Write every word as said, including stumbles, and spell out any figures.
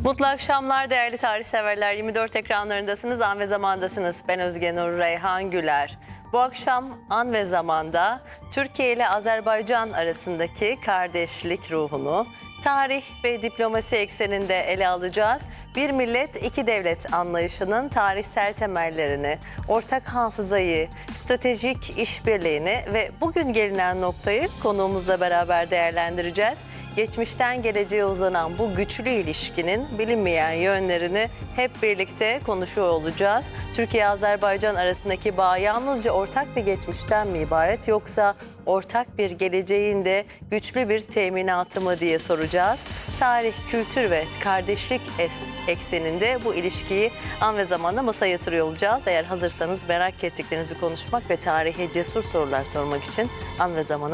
Mutlu akşamlar değerli tarih severler. yirmi dört ekranlarındasınız, An ve Zaman'dasınız. Ben Özge Nur Reyhan Güler. Bu akşam An ve Zaman'da Türkiye ile Azerbaycan arasındaki kardeşlik ruhunu tarih ve diplomasi ekseninde ele alacağız. Bir millet, iki devlet anlayışının tarihsel temellerini, ortak hafızayı, stratejik işbirliğini ve bugün gelinen noktayı konuğumuzla beraber değerlendireceğiz. Geçmişten geleceğe uzanan bu güçlü ilişkinin bilinmeyen yönlerini hep birlikte konuşuyor olacağız. Türkiye-Azerbaycan arasındaki bağ yalnızca ortak bir geçmişten mi ibaret, yoksa ortak bir geleceğin de güçlü bir teminatı mı diye soracağız. Tarih, kültür ve kardeşlik ekseninde bu ilişkiyi An ve Zaman'da masaya yatırıyor olacağız. Eğer hazırsanız merak ettiklerinizi konuşmak ve tarihe cesur sorular sormak için An ve Zaman'a